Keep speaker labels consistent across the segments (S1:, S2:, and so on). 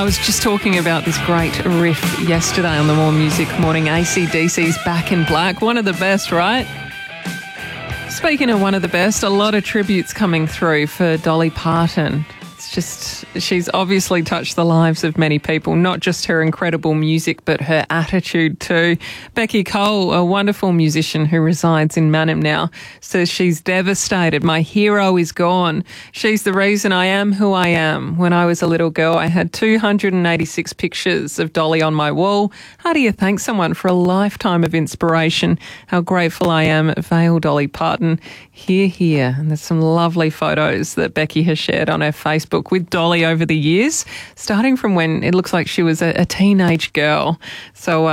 S1: I was just talking about this great riff yesterday on the More Music Morning. AC/DC's Back in Black, one of the best, right? Speaking of one of the best, a lot of tributes coming through for Dolly Parton. It's just, she's obviously touched the lives of many people, not just her incredible music, but her attitude too. Becky Cole, a wonderful musician who resides in Mannum now, says she's devastated. My hero is gone. She's the reason I am who I am. When I was a little girl, I had 286 pictures of Dolly on my wall. How do you thank someone for a lifetime of inspiration? How grateful I am. Vale Dolly Parton. Here. And there's some lovely photos that Becky has shared on her Facebook with Dolly over the years, starting from when it looks like she was a teenage girl. So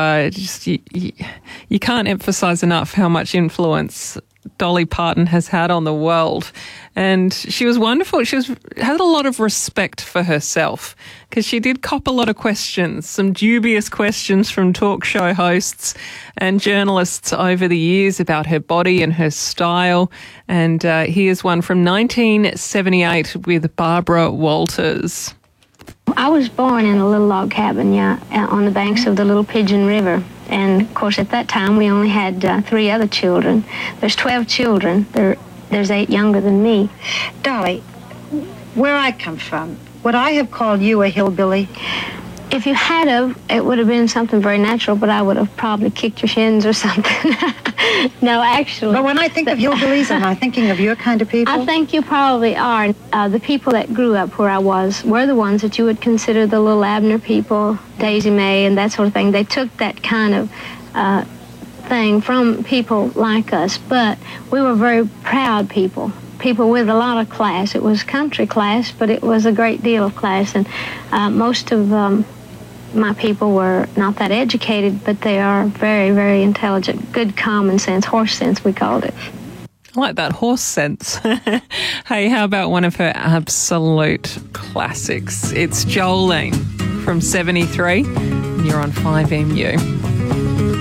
S1: you can't emphasize enough how much influence Dolly Parton has had on the world. And she was wonderful. She had a lot of respect for herself because she did cop a lot of questions, some dubious questions from talk show hosts and journalists over the years about her body and her style. And here's one from 1978 with Barbara Walters.
S2: I was born in a little log cabin, on the banks of the Little Pigeon River. And, of course, at that time, we only had 3 other children. There's 12 children. There's 8 younger than me.
S3: Dolly, where I come from, would I have called you a hillbilly?
S2: If you had of, it would have been something very natural, but I would have probably kicked your shins or something. No, actually.
S3: But when I think of hillbillies, am I thinking of your kind of people?
S2: I think you probably are. The people that grew up where I was were the ones that you would consider the little Abner people, Daisy May and that sort of thing. They took that kind of thing from people like us, but we were very proud people with a lot of class. It was country class, but it was a great deal of class, and most of my people were not that educated, but they are very, very intelligent, good common sense, horse sense we called it.
S1: I like that, horse sense. Hey, how about one of her absolute classics? It's Jolene from 73, and you're on 5MU.